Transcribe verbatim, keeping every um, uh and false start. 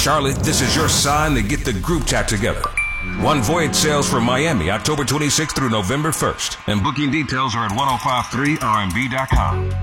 Charlotte, this is your sign to get the group chat together. One Voyage sails for Miami, October twenty-sixth through November first. And booking details are at ten fifty-three R M V dot com.